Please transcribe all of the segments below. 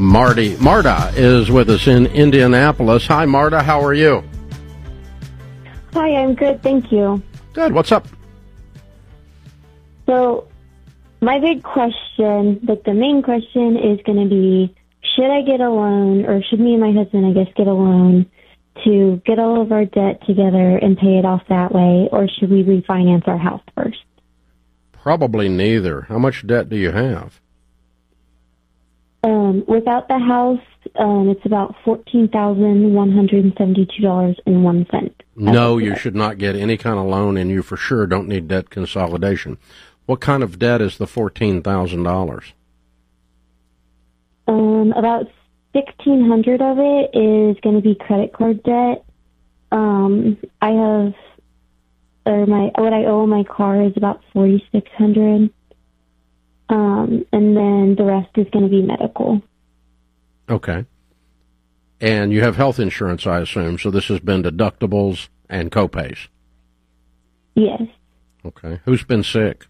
Marta is with us in Indianapolis. Hi, Marta. How are you? Hi, I'm good. Thank you. Good. What's up? So, my big question, the main question is going to be, should I get a loan, or should me and my husband, I guess, get a loan to get all of our debt together and pay it off that way, or should we refinance our house first? Probably neither. How much debt do you have? Without the house, it's about $14,172.01. No, you should not get any kind of loan, and you for sure don't need debt consolidation. What kind of debt is the $14,000? About $1,600 of it is going to be credit card debt. What I owe on my car is about $4,600. And then the rest is going to be medical. Okay. And you have health insurance, I assume, so this has been deductibles and copays. Yes. Okay. Who's been sick?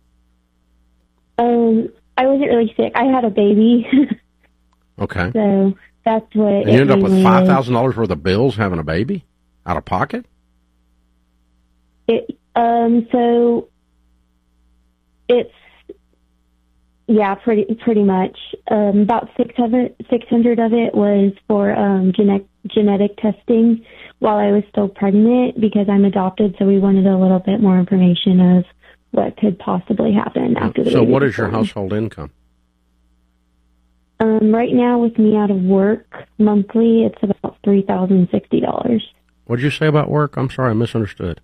I wasn't really sick. I had a baby. Okay. So that's what. And you end up with $5,000 worth of bills having a baby out of pocket? So it's, yeah, pretty much. About 600 of it was for genetic testing while I was still pregnant, because I'm adopted, so we wanted a little bit more information of what could possibly happen after the baby. So what is your household income? Right now, with me out of work, monthly, it's about $3,060. What did you say about work? I'm sorry, I misunderstood.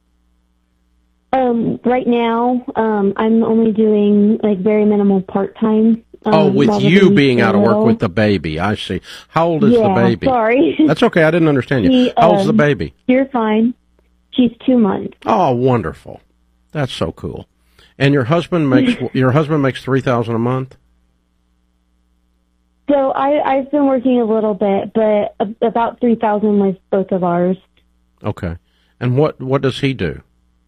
Right now, I'm only doing very minimal part-time. With you being out of work with the baby. I see. How old is the baby? Sorry. That's okay. I didn't understand you. How old's the baby? You're fine. She's 2 months. Oh, wonderful. That's so cool. And your husband makes $3,000 a month? So I've been working a little bit, but about $3,000 was both of ours. Okay. And what does he do?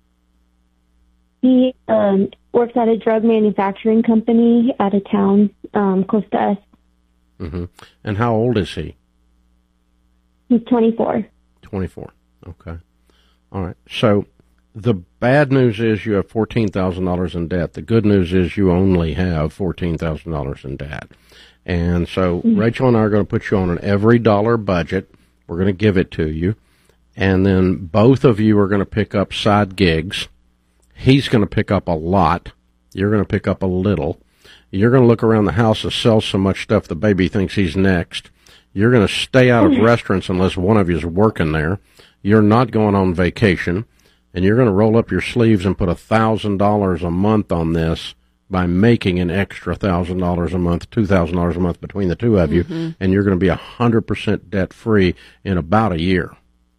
He works at a drug manufacturing company out of town, close to us. Mm-hmm. And how old is he? He's 24. 24. Okay. All right. So the bad news is you have $14,000 in debt. The good news is you only have $14,000 in debt. And so Rachel and I are going to put you on an every dollar budget. We're going to give it to you. And then both of you are going to pick up side gigs. He's going to pick up a lot. You're going to pick up a little. You're going to look around the house and sell so much stuff the baby thinks he's next. You're going to stay out of restaurants unless one of you is working there. You're not going on vacation. And you're going to roll up your sleeves and put $1,000 a month on this by making an extra $1,000 a month, $2,000 a month between the two of you. And you're going to be 100% debt-free in about a year.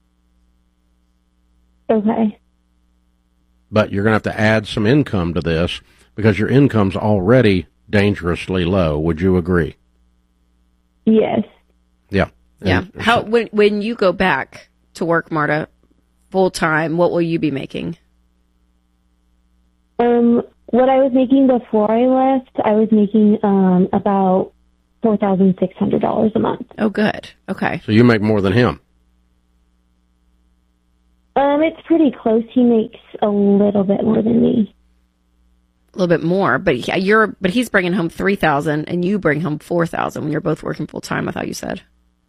Okay. But you're going to have to add some income to this because your income's already dangerously low. Would you agree? Yes. Yeah. Yeah. When you go back to work, Marta, full time, what will you be making? What I was making before I left, I was making about $4,600 a month. Oh, good. Okay. So you make more than him. It's pretty close. He makes a little bit more than me. A little bit more, but he's bringing home $3,000 and you bring home $4,000 when you're both working full time. I thought you said.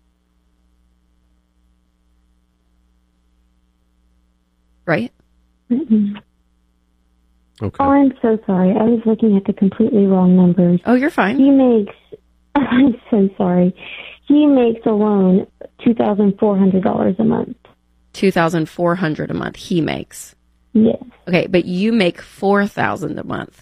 Right? Mm-hmm. Okay. Oh, I'm so sorry. I was looking at the completely wrong numbers. Oh, you're fine. I'm so sorry. He makes alone $2,400 a month. $2,400 a month he makes. Yes. Okay, but you make $4,000 a month.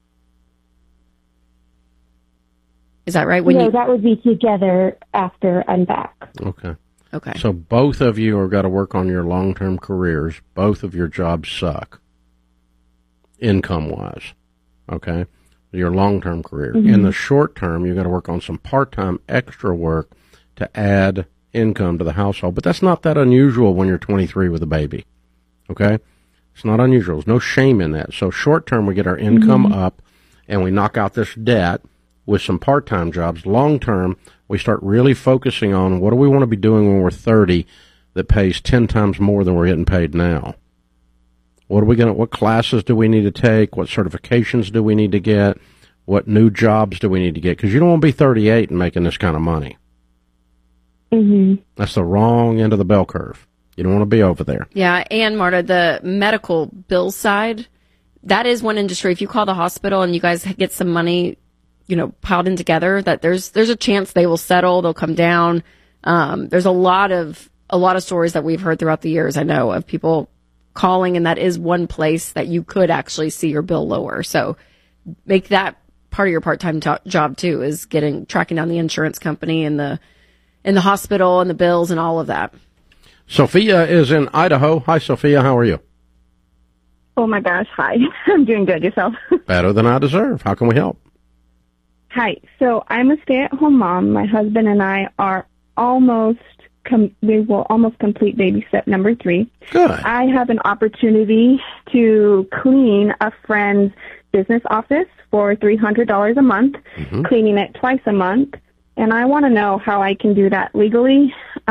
Is that right? That would be together after I'm back. Okay. Okay. So both of you are got to work on your long-term careers. Both of your jobs suck, income-wise. Okay? Your long-term career. Mm-hmm. In the short term, you got to work on some part-time extra work to add income to the household. But that's not that unusual when you're 23 with a baby. Okay? It's not unusual. There's no shame in that. So short term, we get our income up and we knock out this debt. with some part-time jobs. Long-term, we start really focusing on what do we want to be doing when we're 30 that pays 10 times more than we're getting paid now. What classes do we need to take? What certifications do we need to get? What new jobs do we need to get? Because you don't want to be 38 and making this kind of money. Mm-hmm. That's the wrong end of the bell curve. You don't want to be over there. Yeah, and Marta, the medical bill side, that is one industry. If you call the hospital and you guys get some money, piled in together, that there's a chance they will settle, they'll come down. There's a lot of stories that we've heard throughout the years, I know, of people calling, and that is one place that you could actually see your bill lower. So make that part of your part-time job too, is tracking down the insurance company and the hospital and the bills and all of that. Sophia is in Idaho. Hi, Sophia. How are you? Oh, my gosh. Hi. I'm doing good. Yourself? Better than I deserve. How can we help? Hi. So I'm a stay-at-home mom. My husband and I are we will almost complete baby step number 3. Good. I have an opportunity to clean a friend's business office for $300 a month, cleaning it twice a month. And I want to know how I can do that legally,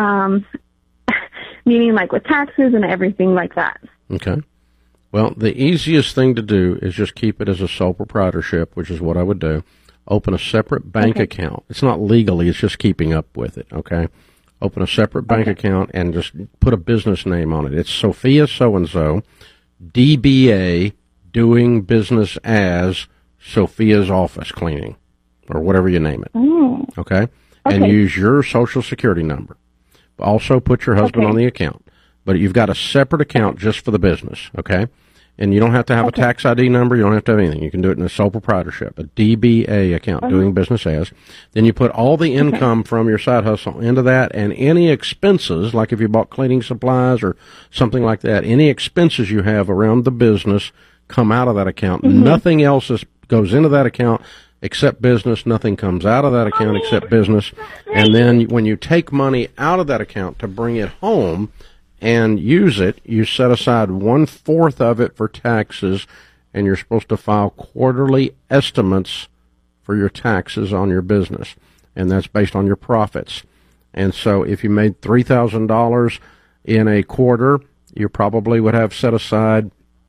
meaning like with taxes and everything like that. Okay. Well, the easiest thing to do is just keep it as a sole proprietorship, which is what I would do. Open a separate bank account. It's not legally, it's just keeping up with it, okay? Open a separate bank account and just put a business name on it. It's Sophia so-and-so, DBA, doing business as Sophia's office cleaning, or whatever you name it. Oh. Okay? And use your Social Security number. Also put your husband on the account. But you've got a separate account just for the business, okay? And you don't have to have a tax ID number. You don't have to have anything. You can do it in a sole proprietorship, a DBA account, doing business as. Then you put all the income from your side hustle into that, and any expenses, like if you bought cleaning supplies or something like that, any expenses you have around the business come out of that account. Nothing else goes into that account except business. Nothing comes out of that account except business. And then when you take money out of that account to bring it home and use it, you set aside 1/4 of it for taxes, and you're supposed to file quarterly estimates for your taxes on your business, and that's based on your profits. And so if you made $3,000 in a quarter, you probably would have set aside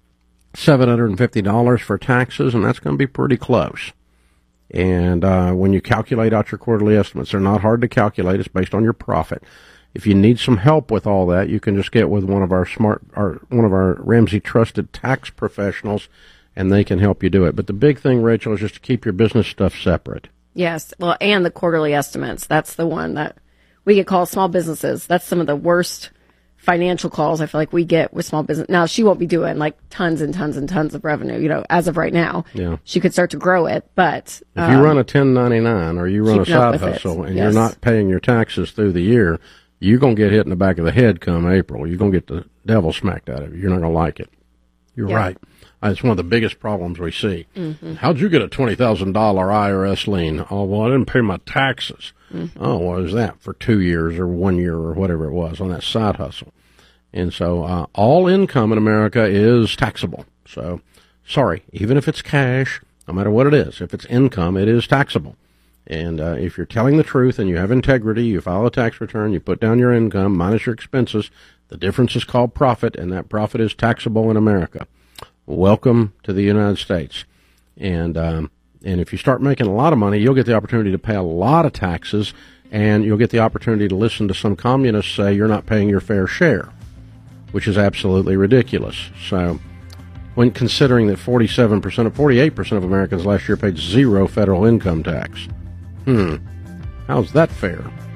$750 for taxes, and that's going to be pretty close. And when you calculate out your quarterly estimates, they're not hard to calculate. It's based on your profit. If you need some help with all that, you can just get with one of our Ramsey trusted tax professionals, and they can help you do it. But the big thing, Rachel, is just to keep your business stuff separate. Yes. Well, and the quarterly estimates. That's the one that we get called small businesses. That's some of the worst financial calls I feel like we get with small business. Now, she won't be doing like tons and tons and tons of revenue, as of right now. Yeah. She could start to grow it, but if you run a 1099 or you run a side hustle and you're not paying your taxes through the year, you're going to get hit in the back of the head come April. You're going to get the devil smacked out of you. You're not going to like it. You're right. It's one of the biggest problems we see. How'd you get a $20,000 IRS lien? Oh, well, I didn't pay my taxes. Oh, what was that? For 2 years or 1 year or whatever it was on that side hustle. And so all income in America is taxable. So, sorry, even if it's cash, no matter what it is, if it's income, it is taxable. And if you're telling the truth and you have integrity, you file a tax return, you put down your income minus your expenses, the difference is called profit, and that profit is taxable in America. Welcome to the United States. And if you start making a lot of money, you'll get the opportunity to pay a lot of taxes, and you'll get the opportunity to listen to some communists say you're not paying your fair share, which is absolutely ridiculous. So when considering that 48% of Americans last year paid 0 federal income tax, how's that fair?